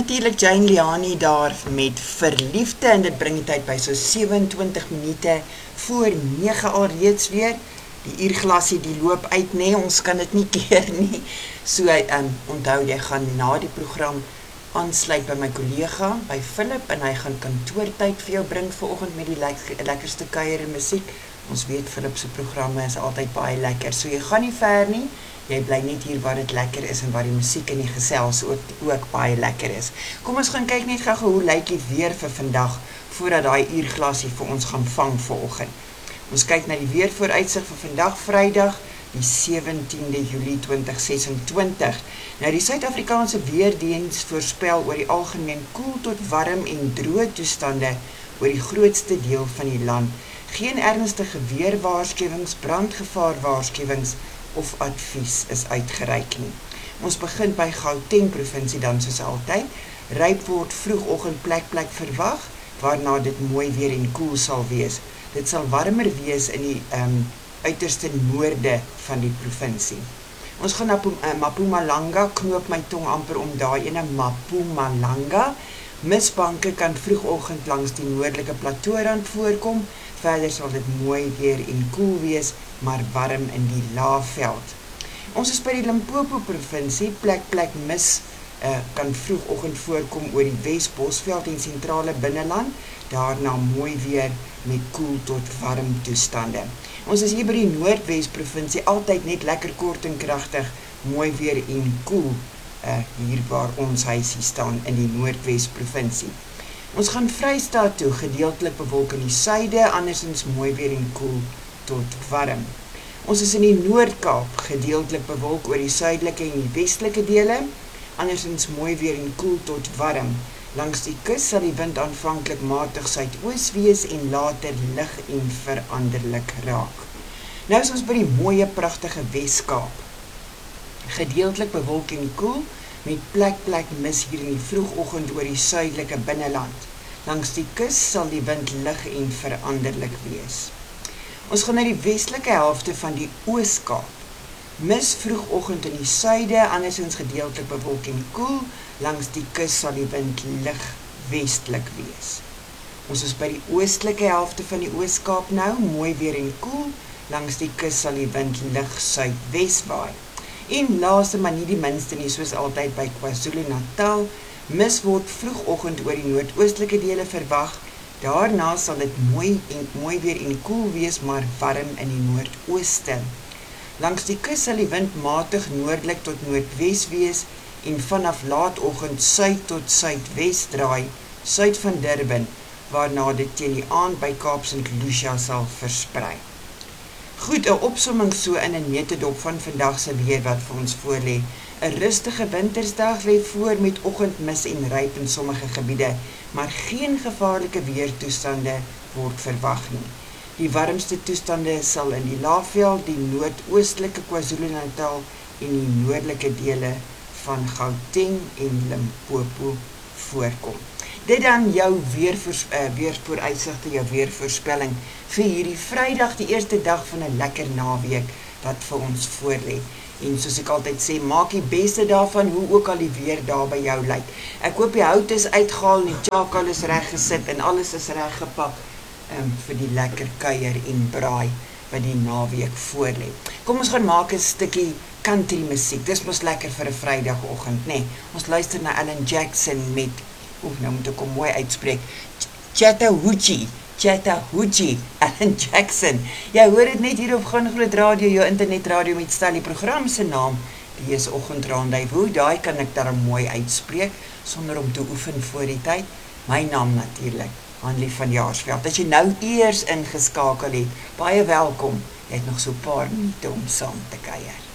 natuurlijk Jane Liani daar met Verliefde en dit bring die tyd by so 27 minute voor 9 alreeds weer. Die uurglasie die loop uit, nee, ons kan dit nie keer nie. So, onthou, jy gaan na die program aansluit by my kollega, by Philip, en hy gaan kantoortyd vir jou bring vanoggend met die lekkerste kuier en musiek. Ons weet Philip se programme is altyd baie lekker, so jy gaan nie ver nie, jy bly net hier waar dit lekker is en waar die musiek en die gesels ook baie lekker is. Kom ons gaan kyk net gou hoe lyk die weer vir vandag, voordat daai uurglasie vir ons gaan vang vanoggend. Ons kyk na die weervooruitsig vir vandag Vrydag, die 17de Julie 2026. Nou die Suid-Afrikaanse Weerdiens voorspel oor die algemeen koel tot warm en droë toestande oor die grootste deel van die land. Geen ernstige weerwaarskuwings, brandgevaarwaarskuwings of advies is uitgereik nie. Ons begin by Gauteng provinsie dan soos altyd. Ryp word vroegoggend plek verwag, waarna dit mooi weer en koel sal wees. Dit sal warmer wees in die uiterste noorde van die provinsie. Ons gaan na Mpumalanga, knoop my tong amper om daai ene Mpumalanga. Misbanke kan vroegoggend langs die noordelike plateaurand voorkom. Verder sal dit mooi weer en koel wees, maar warm in die Laagveld. Ons is by die Limpopo provinsie, plek mis kan vroegoggend voorkom oor die Wes-Bosveld en sentrale binneland, daarna mooi weer met koel tot warm toestande. Ons is hier by die Noordwes provinsie, altyd net lekker kort en kragtig, mooi weer en koel, hier waar ons huisie staan in die Noordwes provinsie. Ons gaan Vrystaat toe, gedeeltelik bewolk in die suide, andersins mooi weer en koel tot warm. Ons is in die Noord-Kaap, gedeeltelik bewolk oor die suidelike en die westelike dele, andersins mooi weer en koel tot warm. Langs die kus sal die wind aanvanklik matig suidoos wees en later lig en veranderlik raak. Nou is ons by die mooie, pragtige Wes-Kaap. Gedeeltelik bewolk en koel, met plek mis hier in die vroegoggend oor die suidelike binneland. Langs die kus sal die wind lig en veranderlik wees. Ons gaan na die westelike helfte van die Oos-Kaap. Mis vroegoggend in die suide, andersins gedeeltelik bewolk en koel, langs die kus sal die wind lig westelik wees. Ons is by die oostelike helfte van die Oos-Kaap nou, mooi weer en koel, langs die kus sal die wind lig suidwes waai. En laaste maar nie die minste nie, soos altyd by KwaZulu-Natal, mis word vroegoggend oor die noordoostelike dele verwag, daarna sal dit mooi weer en koel wees, maar warm in die noordooste. Langs die kus sal die wind matig noordelik tot noordwes wees en vanaf laatoggend suid tot suidwes draai, suid van Durban, waarna dit teen die aand by Kaap St. Lucia sal versprei. Goed, 'n opsomming so in 'n netedop van vandag se weer wat vir ons voorlê. 'n Rustige wintersdag lê voor met oggendmis en ryp in sommige gebiede, maar geen gevaarlike weertoestande word verwag nie. Die warmste toestande sal in die Laagveld, die noordoostelike KwaZulu-Natal en die noordelike dele van Gauteng en Limpopo voorkom. Dit dan jou weervooruitsigte, jou weervoorspelling vir hierdie Vrydag, die eerste dag van 'n lekker naweek wat vir ons voorlê. En soos ek altyd sê, maak die beste daarvan, hoe ook al die weer daar by jou lyk. Ek hoop die hout is uitgehaal en die charcoal is reg gesit en alles is reg gepak vir die lekker kuier en braai wat die naweek voorlê. Kom ons gaan maak 'n stukkie country musiek. Dis mos lekker vir 'n Vrydagoggend, nee. Ons luister na Alan Jackson met, nou moet ek hom mooi uitspreek, Chattahoochee, Alan Jackson. Jy hoor dit net hier op Gaan Groot Radio, jou internetradio met stel die program se naam, die is Oggendranduyf. Daai kan ek daar mooi uitspreek, sonder om te oefen voor die tyd. My naam natuurlik, Hanlie van Jaarsveld. As jy nou eers ingeskakel het, baie welkom. Jy het nog so 'n paar minute om saam te kuier.